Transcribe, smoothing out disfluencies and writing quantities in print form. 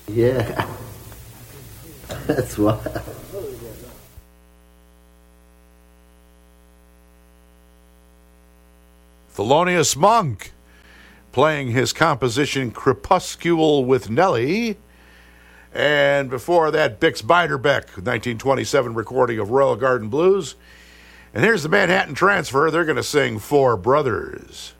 Yeah. That's why. Thelonious Monk playing his composition Crepuscule with Nellie. And before that, Bix Beiderbecke, 1927 recording of Royal Garden Blues. And here's the Manhattan Transfer. They're going to sing Four Brothers.